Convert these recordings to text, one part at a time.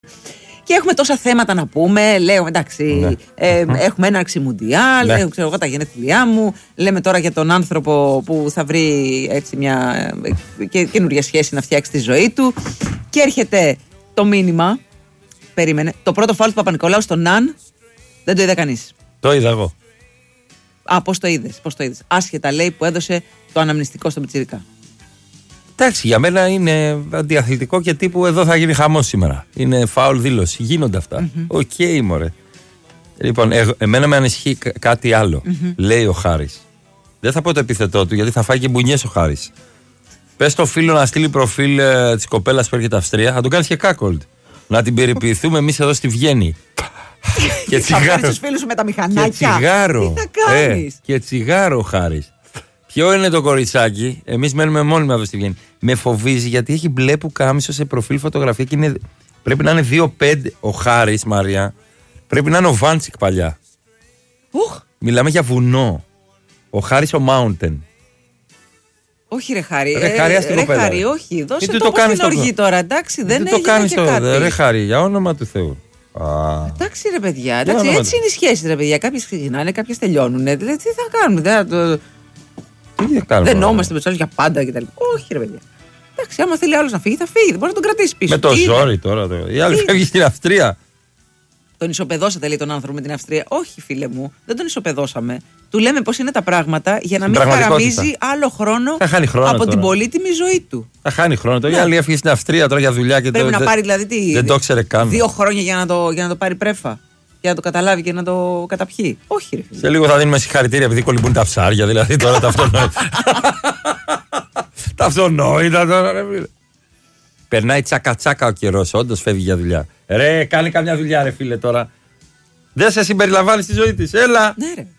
Και έχουμε τόσα θέματα να πούμε. Λέω εντάξει, έχουμε έναρξη Μουντιάλ, ξέρω εγώ τα γενέθλιά μου. Λέμε τώρα για τον άνθρωπο που θα βρει έτσι μια καινούργια σχέση να φτιάξει τη ζωή του. Και έρχεται το μήνυμα. Περίμενε. Το πρώτο φάουλ του Παπα-Νικολάου στον Ναν δεν το είδε κανείς. Το είδα εγώ. Πώς το είδες. Άσχετα λέει που έδωσε το αναμνηστικό στον πιτσιρικά. Εντάξει, για μένα είναι αντιαθλητικό και τύπου εδώ θα γίνει χαμός σήμερα. Είναι φάουλ δήλωση. Γίνονται αυτά. Οκ, μωρέ. Λοιπόν, εμένα με ανησυχεί κάτι άλλο. Λέει ο Χάρης. Δεν θα πω το επίθετό του γιατί θα φάει και μπουνιές ο Χάρης. Πες στο φίλο να στείλει προφίλ της κοπέλας που έρχεται Αυστρία. Θα τον κάνεις και κάκολτ. Να την περιποιηθούμε εμείς εδώ στη Βιέννη. Και τσιγάρο. Θα τους φίλους σου με τα μηχανάκια. Και τσιγάρο. Τι θα κάνεις. Και τσιγάρο ο Χάρης. Ποιο είναι το κοριτσάκι, εμείς μένουμε μόνοι εδώ στη Βιέννη. Με φοβίζει γιατί έχει μπλε πουκάμισο σε προφίλ φωτογραφία και πρέπει να είναι 2,5 ο Χάρης, Μαρία. Πρέπει να είναι ο Βάντσικ παλιά. Μιλάμε για βουνό. Ο Χάρης ο Mountain. Όχι ρε Χάρη. Ρε Χάρη, όχι. Δώσε το όπως την οργή τώρα, εντάξει. Δεν έγινε και κάτι. Ρε Χάρη, για όνομα του Θεού. Εντάξει ρε παιδιά, έτσι είναι οι σχέσεις ρε παιδιά. Κάποιες ξεκινάνε, κάποιες τελειώνουν. Τι θα κάνουμε, δενόμαστε με τους άλλους για πάντα κτλ. Όχι ρε παιδιά. Εντάξει, άμα θέλει άλλος να φύγει, θα φύγει. Δεν μπορεί να τον κρατήσει πίσω. Με το ζόρι τώρα. Η άλλη φεύγει στην Αυστρία. Τον ισοπεδώσατε, λέει τον άνθρωπο με την Αυστρία. Όχι, φίλε μου, δεν τον ισοπεδώσαμε. Του λέμε πώς είναι τα πράγματα για να μην χαραμίζει άλλο χρόνο από την πολύτιμη ζωή του. Θα χάνει χρόνο. Η άλλη έφυγε στην Αυστρία τώρα για δουλειά και πρέπει να πάρει δηλαδή δεν το ήξερε καν. 2 χρόνια για να το πάρει πρέφα. Για να το καταλάβει και να το καταπιεί. Όχι, ρε φίλε. Σε λίγο θα δίνουμε συγχαρητήρια επειδή κολυμπούν τα ψάρια, δηλαδή τώρα τα αυτονόητα. Τα αυτονόητα τώρα, ρε φίλε. Περνάει τσακα-τσακα ο καιρός, όντως φεύγει για δουλειά. Ρε, κάνει καμιά δουλειά, ρε φίλε τώρα. Δεν σε συμπεριλαμβάνει στη ζωή της. Έλα. Ναι, ρε.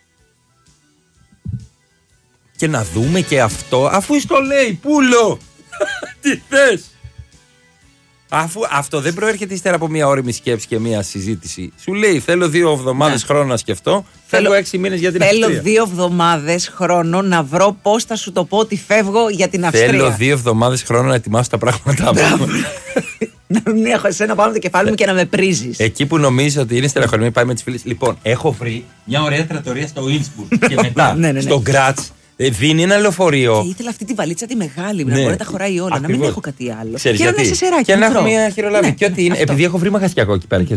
Και να δούμε και αυτό, αφού το λέει, πούλο. Τι θες. Αφού αυτό δεν προέρχεται ύστερα από μια ώριμη σκέψη και μια συζήτηση. Σου λέει θέλω 2 εβδομάδες χρόνο να σκεφτώ. Θέλω 6 μήνες για την Αυστρία. Θέλω 2 εβδομάδες χρόνο να βρω πώς θα σου το πω ότι φεύγω για την Αυστρία. Θέλω 2 εβδομάδες χρόνο να ετοιμάσω τα πράγματά μου. Να μην έχω εσένα πάνω το κεφάλι μου και να με πρίζεις. Εκεί που νομίζεις ότι είναι στεναχωρημένη, πάει με τις φίλες. Λοιπόν, έχω βρει μια ωραία τρατορία στο Ινσμπουργκ και μετά στο Γκράτς. Δίνει ένα λεωφορείο. Και ήθελα αυτή τη βαλίτσα τη μεγάλη, να μπορεί να τα χωράει όλα, ακριβώς. Να μην έχω κάτι άλλο. Ξέρεις και γιατί. Να σεράκι, και να έχω μια χειρολάβη. Και ότι είναι, επειδή έχω βρει μαγαζιακό εκεί πέρα. Και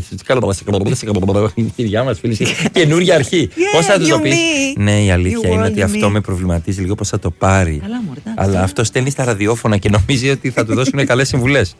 η διά μας φίλη, καινούργια αρχή. Πώς θα του το πεις. Ναι, η αλήθεια είναι ότι αυτό με προβληματίζει λίγο πώς θα το πάρει. Αλλά αυτό στέλνει στα ραδιόφωνα και νομίζει ότι θα του δώσουν καλές συμβουλές.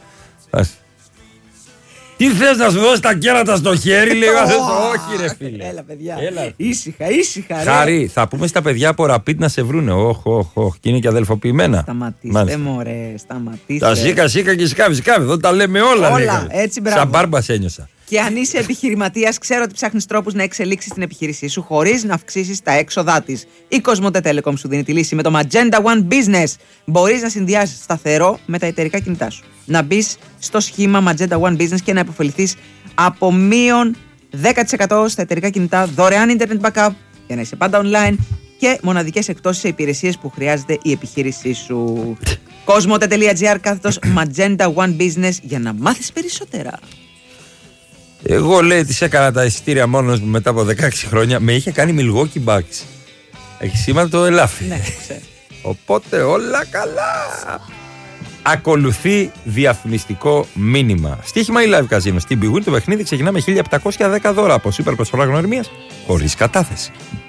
Τι θες να σου δώσει τα κέρατα στο χέρι, λέει. Όχι, ρε φίλε. Έλα, παιδιά. Ήσυχα. Χάρη, θα πούμε στα παιδιά από Ραπίτ να σε βρούνε. Όχι. Και είναι και αδελφοποιημένα. Σταματήστε, μωρέ. Σταματήστε. Τα σίκα και σκάβει. Εδώ τα λέμε όλα. Όλα, έτσι μπράβο. Σαν μπάρμπας ένιωσα. Και αν είσαι επιχειρηματίας, ξέρω ότι ψάχνεις τρόπους να εξελίξεις την επιχείρησή σου χωρίς να αυξήσεις τα έξοδά της. Η Cosmote Telecom σου δίνει τη λύση με το Magenta One Business. Μπορείς να συνδυάσεις σταθερό με τα εταιρικά κινητά σου. Να μπεις στο σχήμα Magenta One Business και να υποφεληθείς από μείον 10% στα εταιρικά κινητά, δωρεάν internet backup για να είσαι πάντα online και μοναδικές εκτόσεις σε υπηρεσίες που χρειάζεται η επιχείρησή σου. Cosmote.gr/Magenta One Business για να μάθεις περισσότερα. Εγώ λέει της έκανα τα εισιτήρια μόνος μου μετά από 16 χρόνια. Με είχε κάνει Milwaukee Bucks. Έχει σήμερα το ελάφι. Ναι, ξέρω. Οπότε όλα καλά. Ακολουθεί διαφημιστικό μήνυμα. Στοίχημα ή live casino. Στην Big Win το παιχνίδι ξεκινά με 1710 δώρα από σούπερ προσφορά γνωριμίας χωρίς κατάθεση.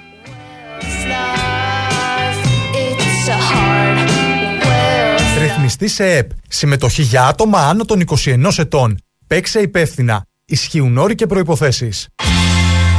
Ρυθμιστή σε ΕΠ. Συμμετοχή για άτομα άνω των 21 ετών. Παίξε υπεύθυνα. Ισχύουν όροι και προϋποθέσεις.